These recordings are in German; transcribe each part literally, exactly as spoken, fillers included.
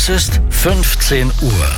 Es ist fünfzehn Uhr.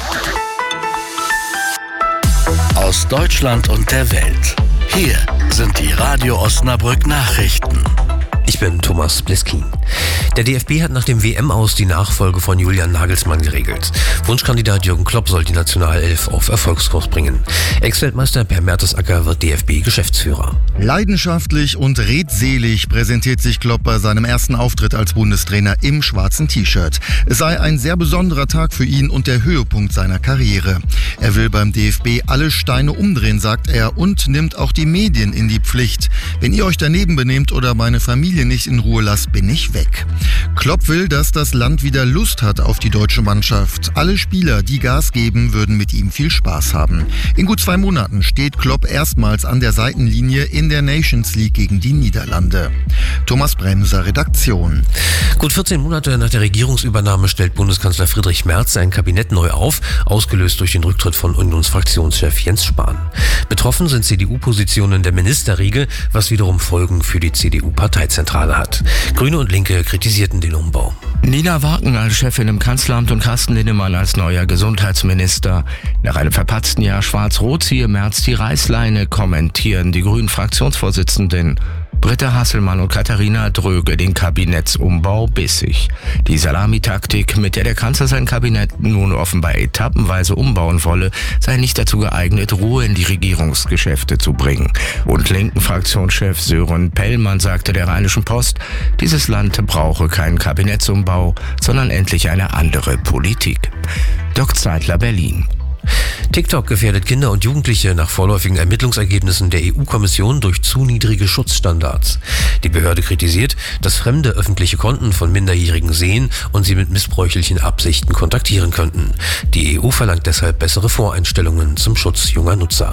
Aus Deutschland und der Welt. Hier sind die Radio Osnabrück Nachrichten. Ich bin Thomas Bliskin. Der D F B hat nach dem W M-Aus die Nachfolge von Julian Nagelsmann geregelt. Wunschkandidat Jürgen Klopp soll die Nationalelf auf Erfolgskurs bringen. Ex-Weltmeister Per Mertesacker wird D F B-Geschäftsführer. Leidenschaftlich und redselig präsentiert sich Klopp bei seinem ersten Auftritt als Bundestrainer im schwarzen T-Shirt. Es sei ein sehr besonderer Tag für ihn und der Höhepunkt seiner Karriere. Er will beim D F B alle Steine umdrehen, sagt er, und nimmt auch die Medien in die Pflicht. Wenn ihr euch daneben benehmt oder meine Familie nicht in Ruhe lasst, bin ich weg. Klopp will, dass das Land wieder Lust hat auf die deutsche Mannschaft. Alle Spieler, die Gas geben, würden mit ihm viel Spaß haben. In gut zwei Monaten steht Klopp erstmals an der Seitenlinie in der Nations League gegen die Niederlande. Thomas Bremser, Redaktion. Gut vierzehn Monate nach der Regierungsübernahme stellt Bundeskanzler Friedrich Merz sein Kabinett neu auf, ausgelöst durch den Rücktritt von Unionsfraktionschef Jens Spahn. Betroffen sind C D U-Positionen der Ministerriege, was wiederum Folgen für die C D U-Parteizentrale hat. Grüne und Linke kritisierten den Umbau. Nina Wagen als Chefin im Kanzleramt und Carsten Linnemann als neuer Gesundheitsminister. Nach einem verpatzten Jahr Schwarz-Rot ziehe Merz die Reißleine, kommentieren die grünen Fraktionsvorsitzenden. Britta Hasselmann und Katharina Dröge den Kabinettsumbau bissig. Die Salamitaktik, mit der der Kanzler sein Kabinett nun offenbar etappenweise umbauen wolle, sei nicht dazu geeignet, Ruhe in die Regierungsgeschäfte zu bringen. Und linken Fraktionschef Sören Pellmann sagte der Rheinischen Post, dieses Land brauche keinen Kabinettsumbau, sondern endlich eine andere Politik. Dirk Zeitler, Berlin. TikTok gefährdet Kinder und Jugendliche nach vorläufigen Ermittlungsergebnissen der E U-Kommission durch zu niedrige Schutzstandards. Die Behörde kritisiert, dass Fremde öffentliche Konten von Minderjährigen sehen und sie mit missbräuchlichen Absichten kontaktieren könnten. Die E U verlangt deshalb bessere Voreinstellungen zum Schutz junger Nutzer.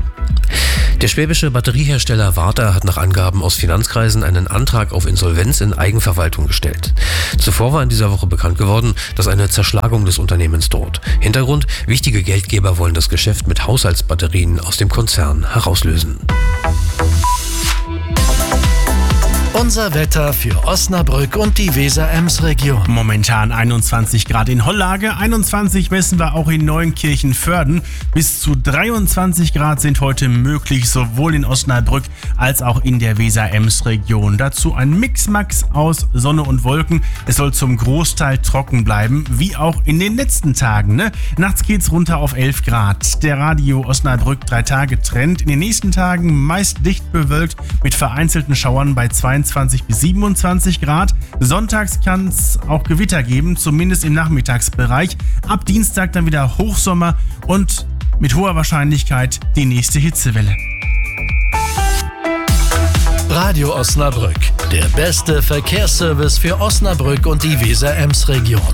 Der schwäbische Batteriehersteller Varta hat nach Angaben aus Finanzkreisen einen Antrag auf Insolvenz in Eigenverwaltung gestellt. Zuvor war in dieser Woche bekannt geworden, dass eine Zerschlagung des Unternehmens droht. Hintergrund: wichtige Geldgeber wollen das Geschäft mit Haushaltsbatterien aus dem Konzern herauslösen. Unser Wetter für Osnabrück und die Weser-Ems-Region. Momentan einundzwanzig Grad in Hollage, einundzwanzig messen wir auch in Neunkirchen-Vörden. Bis zu dreiundzwanzig Grad sind heute möglich, sowohl in Osnabrück als auch in der Weser-Ems-Region. Dazu ein Mixmax aus Sonne und Wolken. Es soll zum Großteil trocken bleiben, wie auch in den letzten Tagen. Ne? Nachts geht's runter auf elf Grad. Der Radio Osnabrück drei Tage Trend. In den nächsten Tagen meist dicht bewölkt mit vereinzelten Schauern bei zweiundzwanzig bis siebenundzwanzig Grad. Sonntags kann es auch Gewitter geben, zumindest im Nachmittagsbereich. Ab Dienstag dann wieder Hochsommer und mit hoher Wahrscheinlichkeit die nächste Hitzewelle. Radio Osnabrück, der beste Verkehrsservice für Osnabrück und die Weser-Ems-Region.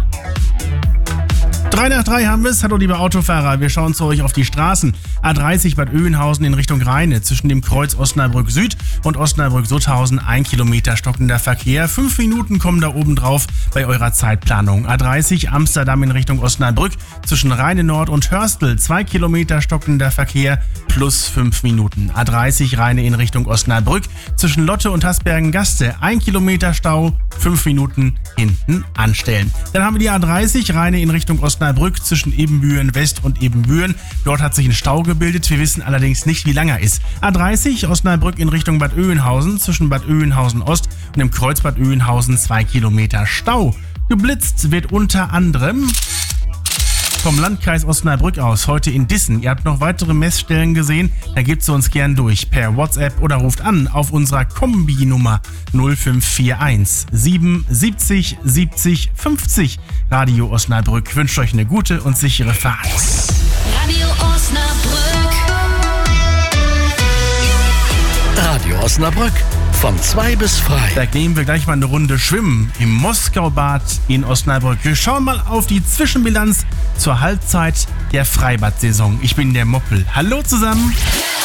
Drei nach drei haben wir es. Hallo liebe Autofahrer, wir schauen zu euch auf die Straßen. A dreißig Bad Oeynhausen in Richtung Rheine, zwischen dem Kreuz Osnabrück Süd und Osnabrück-Sutthausen ein Kilometer stockender Verkehr. Fünf Minuten kommen da oben drauf bei eurer Zeitplanung. A dreißig Amsterdam in Richtung Osnabrück, zwischen Rheine Nord und Hörstel zwei Kilometer stockender Verkehr plus fünf Minuten. A dreißig Rheine in Richtung Osnabrück, zwischen Lotte und Hasbergen-Gaste ein Kilometer Stau, fünf Minuten hinten anstellen. Dann haben wir die A dreißig Rheine in Richtung Osnabrück, zwischen Ebenbüren West und Ebenbüren. Dort hat sich ein Stau gebildet, wir wissen allerdings nicht, wie lang er ist. A dreißig Osnabrück in Richtung Bad Oeynhausen, zwischen Bad Oeynhausen Ost und dem Kreuz Bad Oeynhausen zwei Kilometer Stau. Geblitzt wird unter anderem vom Landkreis Osnabrück aus heute in Dissen. Ihr habt noch weitere Messstellen gesehen, da gebt ihr uns gern durch per WhatsApp oder ruft an auf unserer Kombi-Nummer null fünf vier eins sieben siebzig siebzig fünfzig. Radio Osnabrück wünscht euch eine gute und sichere Fahrt. Radio Osnabrück. Radio Osnabrück, von zwei bis frei. Da gehen wir gleich mal eine Runde schwimmen im Moskaubad in Osnabrück. Wir schauen mal auf die Zwischenbilanz zur Halbzeit der Freibad-Saison. Ich bin der Moppel. Hallo zusammen.